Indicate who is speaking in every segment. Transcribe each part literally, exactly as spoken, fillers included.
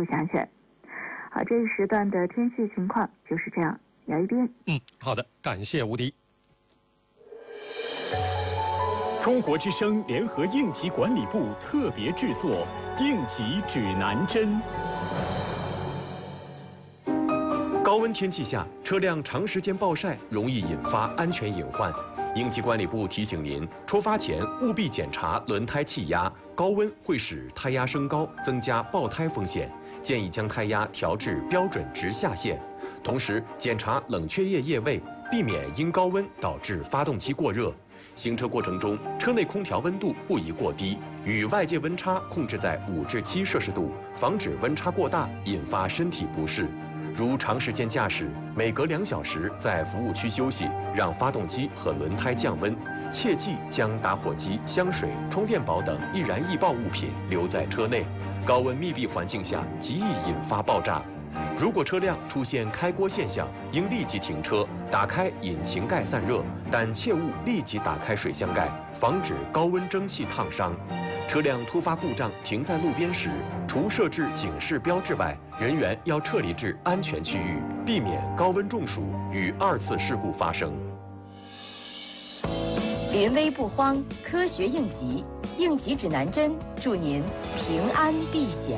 Speaker 1: 处下雪。好，这一时段的天气情况就是这样。姚一斌，
Speaker 2: 嗯，好的，感谢吴迪。
Speaker 3: 中国之声联合应急管理部特别制作《应急指南针》。
Speaker 4: 高温天气下，车辆长时间暴晒容易引发安全隐患。应急管理部提醒您，出发前务必检查轮胎气压，高温会使胎压升高，增加爆胎风险。建议将胎压调至标准值下限。同时，检查冷却液液位，避免因高温导致发动机过热。行车过程中，车内空调温度不宜过低，与外界温差控制在五至七摄氏度，防止温差过大引发身体不适。如长时间驾驶，每隔两小时在服务区休息，让发动机和轮胎降温。切忌将打火机、香水、充电宝等易燃易爆物品留在车内，高温密闭环境下极易引发爆炸。如果车辆出现开锅现象，应立即停车，打开引擎盖散热，但切勿立即打开水箱盖，防止高温蒸汽烫伤。车辆突发故障停在路边时，除设置警示标志外，人员要撤离至安全区域，避免高温中暑与二次事故发生。
Speaker 5: 临危不慌，科学应急，应急指南针，祝您平安避险。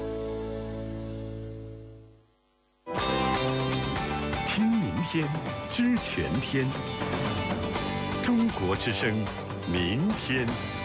Speaker 3: 听明天，知全天。中国之声，明天。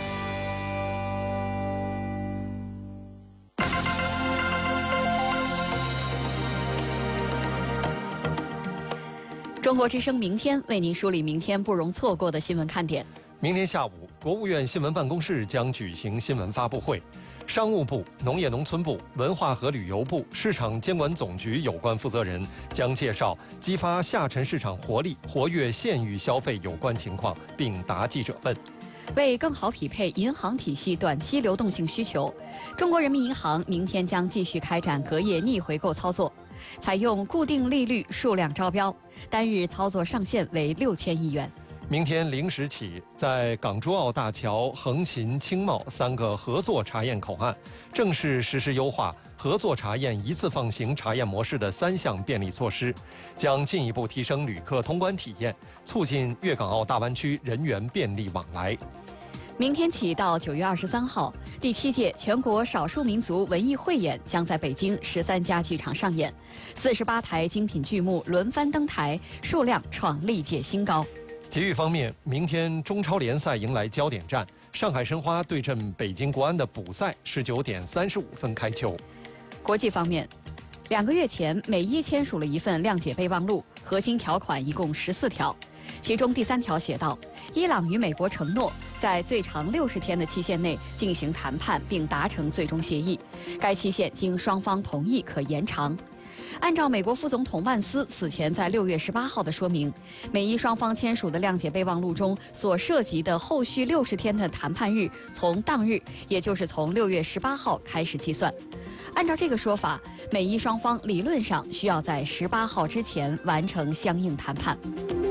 Speaker 6: 中国之声明天为您梳理明天不容错过的新闻看点。
Speaker 2: 明天下午，国务院新闻办公室将举行新闻发布会，商务部、农业农村部、文化和旅游部、市场监管总局有关负责人将介绍激发下沉市场活力、活跃县域消费有关情况，并答记者问。
Speaker 6: 为更好匹配银行体系短期流动性需求，中国人民银行明天将继续开展隔夜逆回购操作，采用固定利率数量招标，单日操作上限为六千亿元。
Speaker 2: 明天零时起，在港珠澳大桥、横琴、青茂三个合作查验口岸正式实施优化合作查验一次放行查验模式的三项便利措施，将进一步提升旅客通关体验，促进粤港澳大湾区人员便利往来。
Speaker 6: 明天起到九月二十三号，第七届全国少数民族文艺汇演将在北京十三家剧场上演，四十八台精品剧目轮番登台，数量创历届新高。
Speaker 2: 体育方面，明天中超联赛迎来焦点战，上海申花对阵北京国安的补赛十九点三十五分开球。
Speaker 6: 国际方面，两个月前，美伊签署了一份谅解备忘录，核心条款一共十四条，其中第三条写道，伊朗与美国承诺在最长六十天的期限内进行谈判并达成最终协议，该期限经双方同意可延长。按照美国副总统万斯此前在六月十八号的说明，美伊双方签署的谅解备忘录中所涉及的后续六十天的谈判日，从当日，也就是从六月十八号开始计算。按照这个说法，美伊双方理论上需要在十八号之前完成相应谈判。